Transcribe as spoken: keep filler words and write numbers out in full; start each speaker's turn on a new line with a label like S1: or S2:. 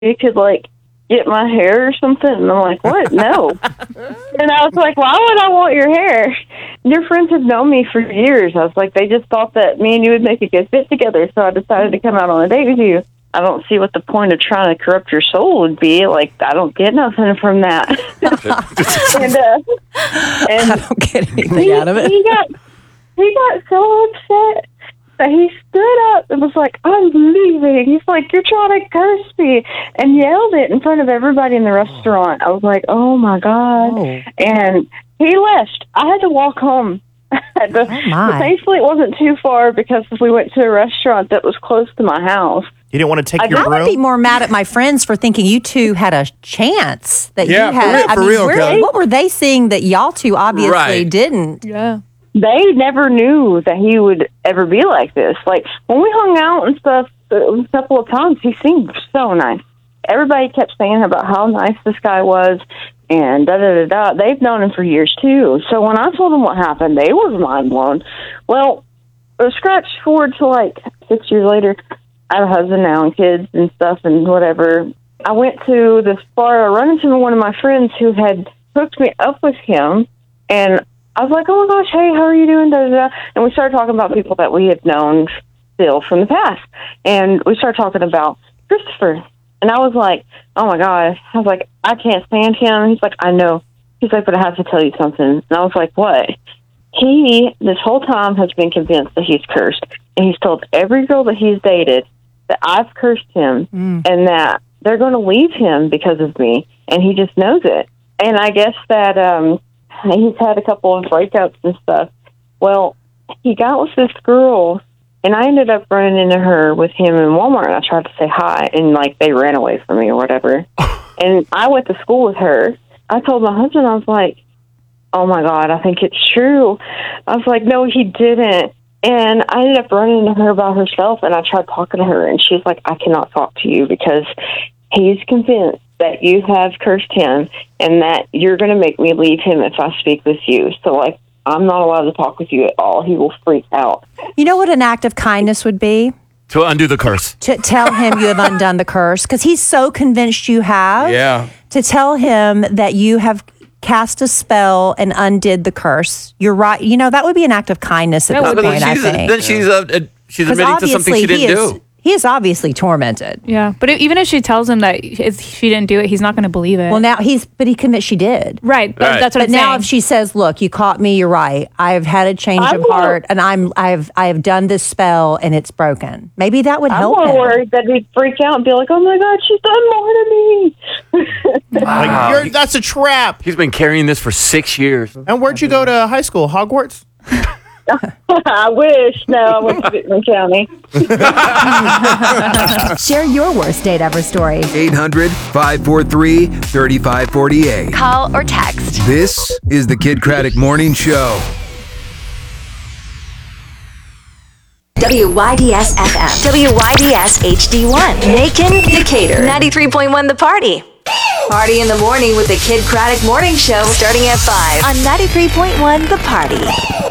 S1: you could, like, get my hair or something? And I'm like, what? No. And I was like, why would I want your hair? Your friends have known me for years. I was like, they just thought that me and you would make a good fit together, so I decided to come out on a date with you. I don't see what the point of trying to corrupt your soul would be. Like, I don't get nothing from that. and, uh, and
S2: I don't get anything
S1: he,
S2: out of it.
S1: He got, he got so upset that he stood up and was like, I'm leaving. He's like, you're trying to curse me, and yelled it in front of everybody in the restaurant. I was like, oh, my God.
S2: Oh.
S1: And he left. I had to walk home. the,
S2: Oh, my.
S1: But thankfully, it wasn't too far because we went to a restaurant that was close to my house.
S3: You didn't want to take
S1: I
S3: your
S2: I would
S3: broom?
S2: be more mad at my friends for thinking you two had a chance that
S4: Yeah,
S2: you
S4: for
S2: had.
S4: real-
S2: I
S4: for
S2: mean,
S4: real,
S2: where-
S4: Kelly.
S2: what were they seeing that y'all two obviously
S4: Right.
S2: didn't?
S5: Yeah.
S1: They never knew that he would ever be like this. Like, when we hung out and stuff a couple of times, he seemed so nice. Everybody kept saying about how nice this guy was, and da-da-da-da. They've known him for years, too. So when I told them what happened, they were mind blown. Well, scratch forward to, like, six years later, I have a husband now and kids and stuff and whatever. I went to this bar. I run into one of my friends who had hooked me up with him, and I was like, oh, my gosh, hey, how are you doing? Da, da, da. And we started talking about people that we had known still from the past. And we started talking about Christopher. And I was like, oh, my God. I was like, I can't stand him. He's like, I know. He's like, but I have to tell you something. And I was like, what? He, this whole time, has been convinced that he's cursed. And he's told every girl that he's dated that I've cursed him
S2: Mm.
S1: and that they're going to leave him because of me. And he just knows it. And I guess that um, he's had a couple of breakups and stuff. Well, he got with this girl, and I ended up running into her with him in Walmart. And I tried to say hi, and, like, they ran away from me or whatever. And I went to school with her. I told my husband, I was like, oh, my God, I think it's true. I was like, no, he didn't. And I ended up running into her by herself, and I tried talking to her, and she's like, I cannot talk to you because he's convinced that you have cursed him and that you're going to make me leave him if I speak with you. So, like, I'm not allowed to talk with you at all. He will freak out.
S2: You know what an act of kindness would be?
S4: To undo the curse.
S2: To tell him you have undone the curse, because he's so convinced you have.
S4: Yeah.
S2: To tell him that you have cast a spell and undid the curse. You're right. You know, that would be an act of kindness at
S5: That
S2: this
S5: would be.
S2: point, I
S4: she's,
S2: think.
S4: then she's, uh, uh, she's
S2: 'Cause
S4: admitting to something she
S2: obviously
S4: didn't
S2: he is,
S4: do.
S2: He is obviously tormented.
S5: Yeah. But even if she tells him that it's, she didn't do it, he's not going to believe it.
S2: Well, now he's, but he convinced she did.
S5: right. That-
S4: Right.
S5: That's what
S2: But
S5: I'm
S2: now,
S5: saying.
S2: if she says, "Look, you caught me. You're right. I've had a change
S1: I'm
S2: of
S1: more-
S2: heart, and I'm, I've, I have done this spell, and it's broken." Maybe that would
S1: I'm
S2: help
S1: more
S2: him.
S1: worried that he'd freak out and be like, oh, my God, she's done more to me.
S3: Like, you're, that's a trap.
S4: He's been carrying this for six years.
S3: And where'd you go to high school? Hogwarts?
S1: I wish. No, I went to Whitman County.
S6: Share your worst date ever story.
S7: eight hundred, five four three, three five four eight.
S6: Call or text.
S7: This is the Kid Craddock Morning Show.
S6: W Y D S F M. W Y D S H D one. Macon, Decatur. ninety-three point one The Party. Party in the morning with the Kid Craddock Morning Show starting at five on ninety-three point one The Party.